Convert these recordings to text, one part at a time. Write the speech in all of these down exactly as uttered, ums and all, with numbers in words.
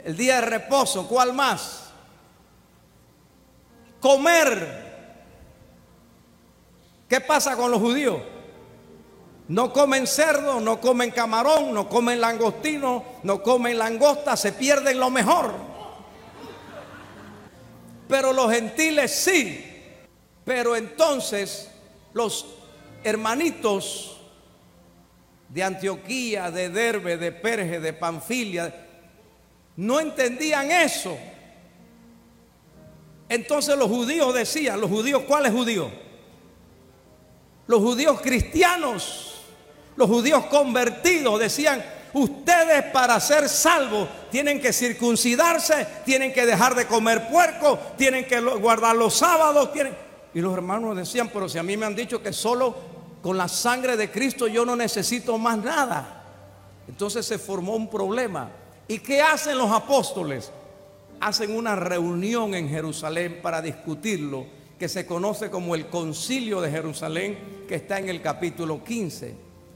el día de reposo, ¿cuál más? Comer. ¿Qué pasa con los judíos? No comen cerdo, no comen camarón, no comen langostino, no comen langosta, se pierden lo mejor. Pero los gentiles sí. Pero entonces los hermanitos de Antioquía, de Derbe, de Perge, de Panfilia, no entendían eso. Entonces los judíos decían, los judíos, ¿cuáles judíos? Los judíos cristianos, los judíos convertidos decían, ustedes para ser salvos tienen que circuncidarse, tienen que dejar de comer puerco, tienen que guardar los sábados, tienen... Y los hermanos decían, pero si a mí me han dicho que solo con la sangre de Cristo yo no necesito más nada. Entonces se formó un problema. ¿Y qué hacen los apóstoles? Hacen una reunión en Jerusalén para discutirlo, que se conoce como el Concilio de Jerusalén, que está en el capítulo quince.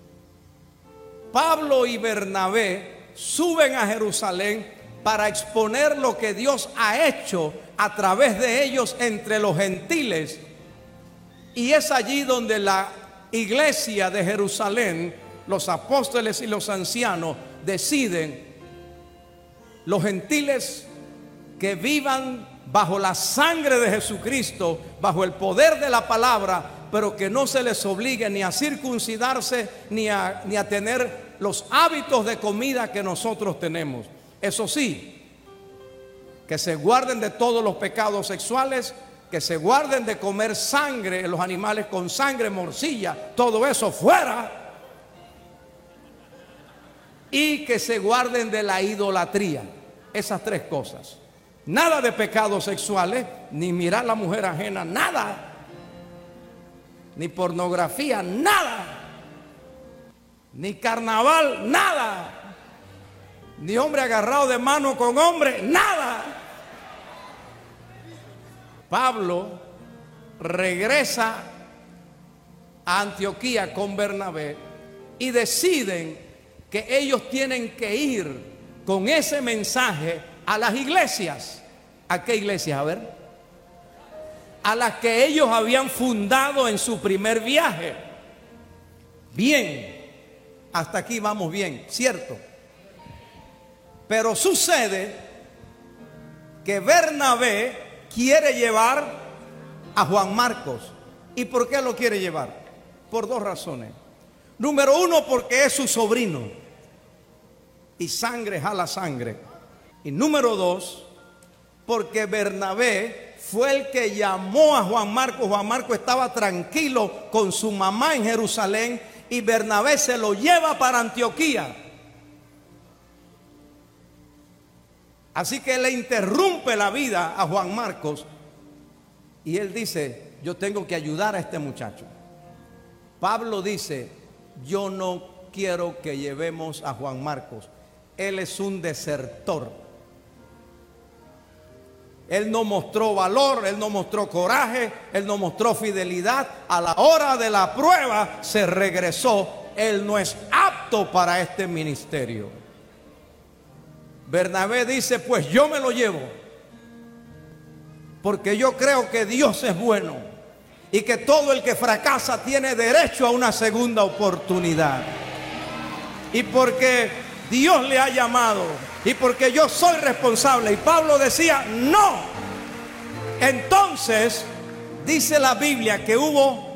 Pablo y Bernabé suben a Jerusalén para exponer lo que Dios ha hecho a través de ellos entre los gentiles. Y es allí donde la iglesia de Jerusalén, los apóstoles y los ancianos deciden: los gentiles que vivan bajo la sangre de Jesucristo, bajo el poder de la palabra, pero que no se les obligue ni a circuncidarse ni a, ni a tener los hábitos de comida que nosotros tenemos. Eso sí, que se guarden de todos los pecados sexuales, que se guarden de comer sangre, los animales con sangre, morcilla, todo eso fuera, y que se guarden de la idolatría. Esas tres cosas. Nada de pecados sexuales, ni mirar a la mujer ajena, nada. Ni pornografía, nada. Ni carnaval, nada. Ni hombre agarrado de mano con hombre, nada. Pablo regresa a Antioquía con Bernabé y deciden que ellos tienen que ir con ese mensaje a las iglesias. ¿A qué iglesias? A ver. A las que ellos habían fundado en su primer viaje. Bien, hasta aquí vamos bien, ¿cierto? Pero sucede que Bernabé quiere llevar a Juan Marcos. ¿Y por qué lo quiere llevar? Por dos razones. Número uno, porque es su sobrino y sangre jala sangre. Y número dos, porque Bernabé fue el que llamó a Juan Marcos. Juan Marcos estaba tranquilo con su mamá en Jerusalén y Bernabé se lo lleva para Antioquía. Así que le interrumpe la vida a Juan Marcos y él dice: yo tengo que ayudar a este muchacho. Pablo dice: yo no quiero que llevemos a Juan Marcos, él es un desertor. Él no mostró valor, él no mostró coraje, él no mostró fidelidad. A la hora de la prueba se regresó. Él no es apto para este ministerio. Bernabé dice: pues yo me lo llevo, porque yo creo que Dios es bueno y que todo el que fracasa tiene derecho a una segunda oportunidad. Y porque Dios le ha llamado y porque yo soy responsable. Y Pablo decía: no. Entonces dice la Biblia que hubo,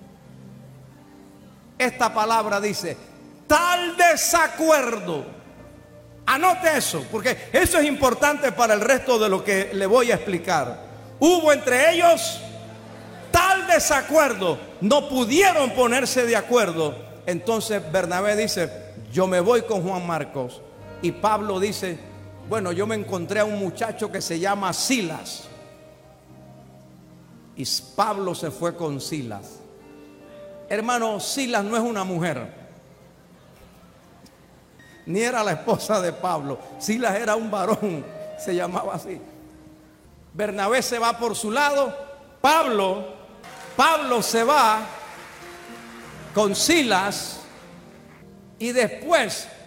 esta palabra dice, tal desacuerdo. Anote eso, porque eso es importante para el resto de lo que le voy a explicar. Hubo entre ellos tal desacuerdo, no pudieron ponerse de acuerdo. Entonces Bernabé dice: yo me voy con Juan Marcos. Y Pablo dice: bueno, yo me encontré a un muchacho que se llama Silas. Y Pablo se fue con Silas. Hermano, Silas no es una mujer, ni era la esposa de Pablo. Silas era un varón, se llamaba así. Bernabé se va por su lado. Pablo, Pablo se va con Silas. Y después